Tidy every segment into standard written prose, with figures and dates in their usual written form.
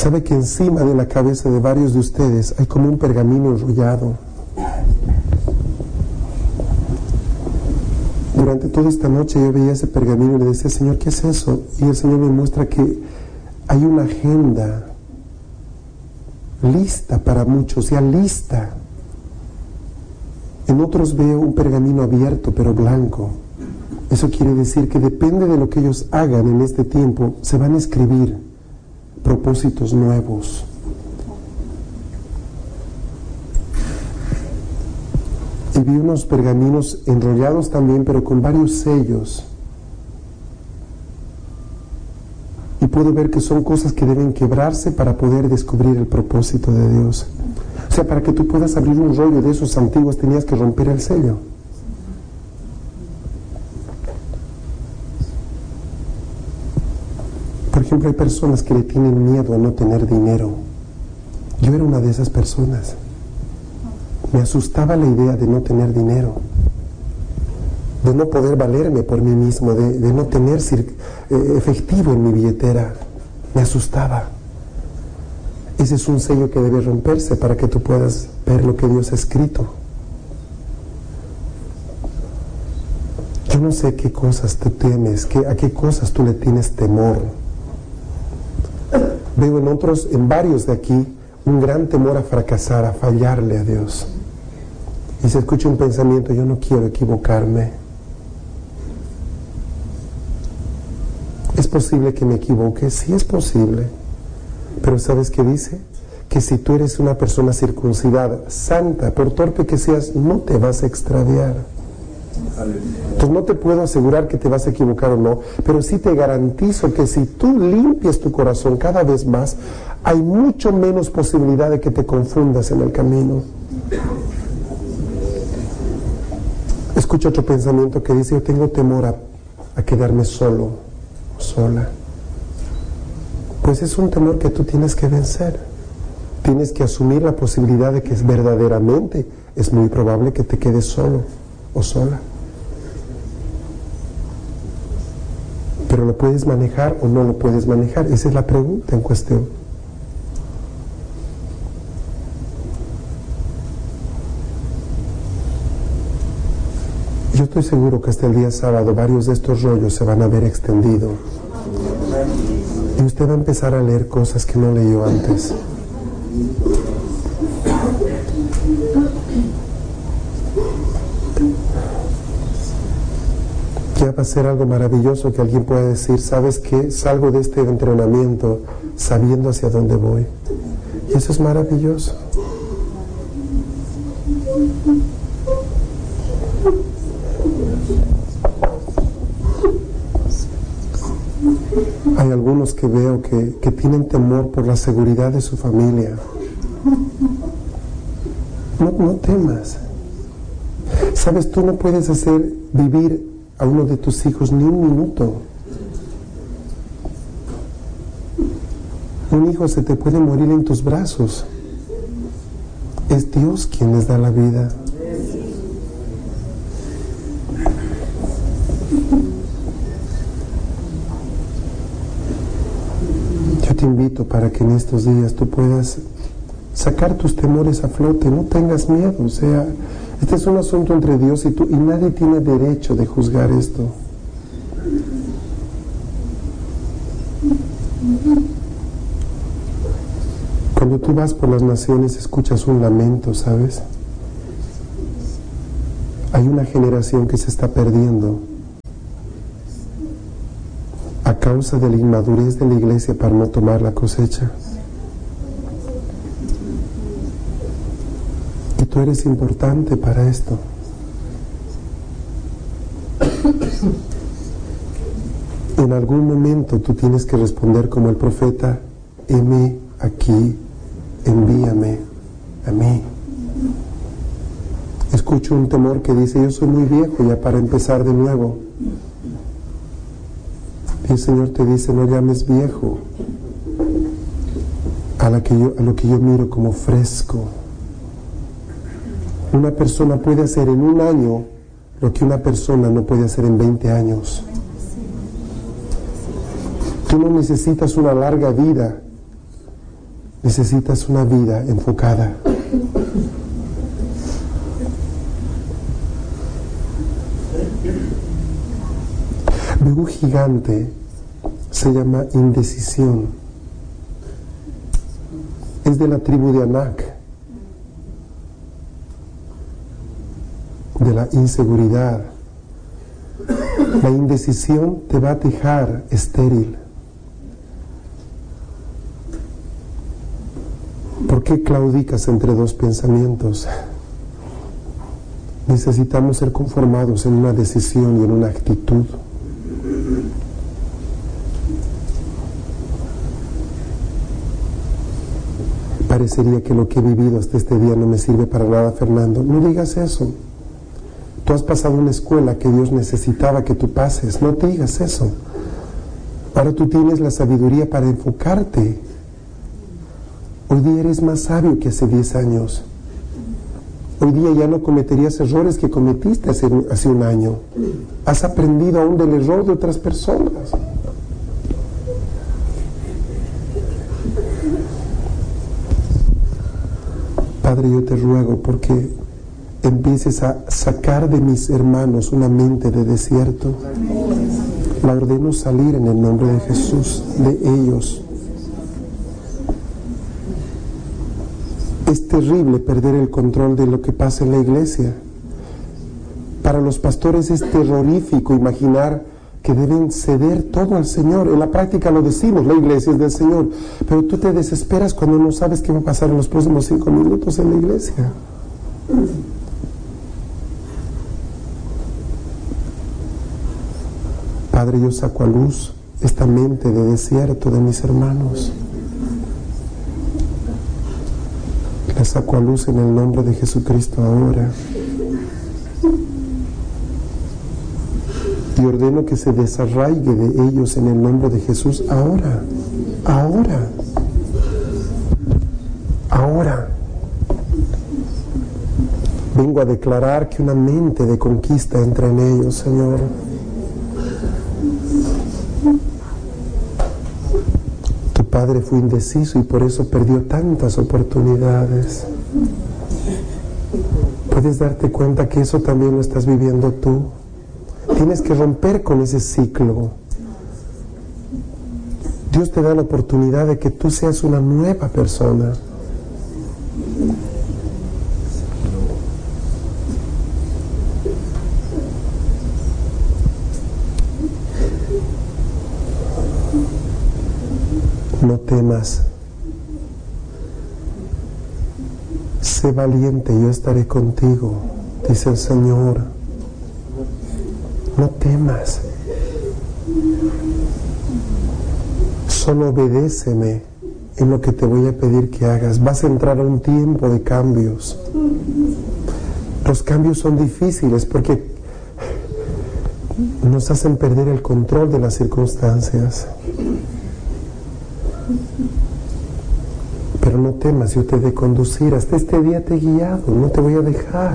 ¿Sabe que encima de la cabeza de varios de ustedes hay como un pergamino enrollado? Durante toda esta noche yo veía ese pergamino y le decía, Señor, ¿qué es eso? Y el Señor me muestra que hay una agenda lista para muchos, ya lista. En otros veo un pergamino abierto pero blanco. Eso quiere decir que depende de lo que ellos hagan en este tiempo, se van a escribir propósitos nuevos. Y vi unos pergaminos enrollados también, pero con varios sellos. Y puedo ver que son cosas que deben quebrarse para poder descubrir el propósito de Dios. O sea, para que tú puedas abrir un rollo de esos antiguos tenías que romper el sello. Por ejemplo, hay personas que le tienen miedo a no tener dinero. Yo era una de esas personas. Me asustaba la idea de no tener dinero, de no poder valerme por mí mismo, de no tener efectivo en mi billetera. Me asustaba. Ese es un sello que debe romperse para que tú puedas ver lo que Dios ha escrito. Yo no sé qué cosas tú temes, a qué cosas tú le tienes temor. Veo en varios de aquí, un gran temor a fracasar, a fallarle a Dios. Y se escucha un pensamiento, yo no quiero equivocarme. ¿Es posible que me equivoque? Sí, es posible. Pero ¿sabes qué dice? Que si tú eres una persona circuncidada, santa, por torpe que seas, no te vas a extraviar. Entonces no te puedo asegurar que te vas a equivocar o no, pero sí te garantizo que si tú limpias tu corazón cada vez más, hay mucho menos posibilidad de que te confundas en el camino. Escucho otro pensamiento que dice, yo tengo temor a quedarme solo o sola. Pues es un temor que tú tienes que vencer. Tienes que asumir la posibilidad de que verdaderamente es muy probable que te quedes solo o sola. Pero ¿lo puedes manejar o no lo puedes manejar? Esa es la pregunta en cuestión. Yo estoy seguro que hasta el día sábado varios de estos rollos se van a ver extendido. Y usted va a empezar a leer cosas que no leyó antes. Ya va a ser algo maravilloso que alguien pueda decir, ¿sabes qué? Salgo de este entrenamiento sabiendo hacia dónde voy. Y eso es maravilloso. Hay algunos que veo que tienen temor por la seguridad de su familia. No temas. Sabes, tú no puedes hacer vivir a uno de tus hijos ni un minuto. Un hijo se te puede morir en tus brazos. Es Dios quien les da la vida. Yo te invito para que en estos días tú puedas sacar tus temores a flote. No tengas miedo. O sea, este es un asunto entre Dios y tú, y nadie tiene derecho de juzgar esto. Cuando tú vas por las naciones escuchas un lamento, ¿sabes? Hay una generación que se está perdiendo a causa de la inmadurez de la iglesia para no tomar la cosecha. Y tú eres importante para esto. En algún momento tú tienes que responder como el profeta, heme aquí, envíame a mí. Escucho un temor que dice, yo soy muy viejo ya para empezar de nuevo. Y el Señor te dice, no llames viejo a lo que yo miro como fresco. Una persona puede hacer en un año lo que una persona no puede hacer en 20 años. Tú no necesitas una larga vida necesitas una vida enfocada. Veo un gigante, se llama indecisión. Es de la tribu de Anak, de la inseguridad. La indecisión te va a dejar estéril. ¿Por qué claudicas entre dos pensamientos? Necesitamos ser conformados en una decisión y en una actitud. Parecería que lo que he vivido hasta este día no me sirve para nada, Fernando. No digas eso. Tú has pasado una escuela que Dios necesitaba que tú pases. No te digas eso. Ahora tú tienes la sabiduría para enfocarte. Hoy día eres más sabio que hace 10 años. Hoy día ya no cometerías errores que cometiste hace un año. Has aprendido aún del error de otras personas. Padre, yo te ruego porque empieces a sacar de mis hermanos una mente de desierto. La ordeno salir en el nombre de Jesús de ellos. Es terrible perder el control de lo que pasa en la iglesia. Para los pastores es terrorífico imaginar que deben ceder todo al Señor. En la práctica lo decimos, la iglesia es del Señor, pero tú te desesperas cuando no sabes qué va a pasar en los próximos 5 minutos en la iglesia. Padre, yo saco a luz esta mente de desierto de mis hermanos. La saco a luz en el nombre de Jesucristo ahora. Y ordeno que se desarraigue de ellos en el nombre de Jesús ahora. Ahora. Ahora. Vengo a declarar que una mente de conquista entra en ellos, Señor. Tu padre fue indeciso y por eso perdió tantas oportunidades. ¿Puedes darte cuenta que eso también lo estás viviendo tú? Tienes que romper con ese ciclo. Dios te da la oportunidad de que tú seas una nueva persona. No temas. Sé valiente, yo estaré contigo, dice el Señor. No temas. Solo obedéceme en lo que te voy a pedir que hagas. Vas a entrar a un tiempo de cambios. Los cambios son difíciles porque nos hacen perder el control de las circunstancias. Pero no temas, yo te he de conducir. Hasta este día te he guiado, no te voy a dejar.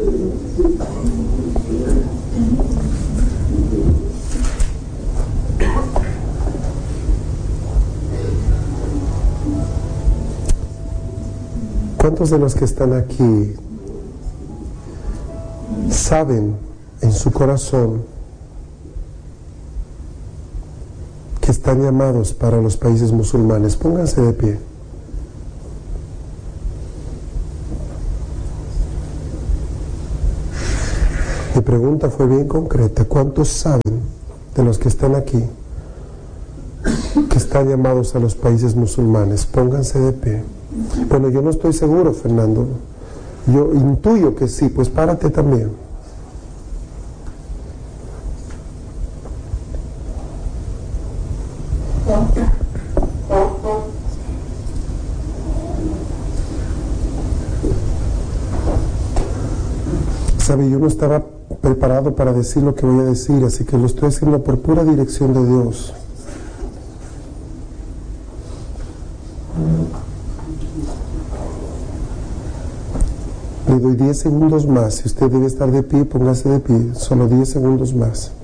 ¿Cuántos de los que están aquí saben en su corazón que están llamados para los países musulmanes? Pónganse de pie. Mi pregunta fue bien concreta. ¿Cuántos saben de los que están aquí que están llamados a los países musulmanes? Pónganse de pie. Bueno, yo no estoy seguro, Fernando. Yo intuyo que sí, pues párate también. Sabe, yo no estaba preparado para decir lo que voy a decir, así que lo estoy haciendo por pura dirección de Dios. Le doy 10 segundos más. Si usted debe estar de pie, póngase de pie. Solo 10 segundos más.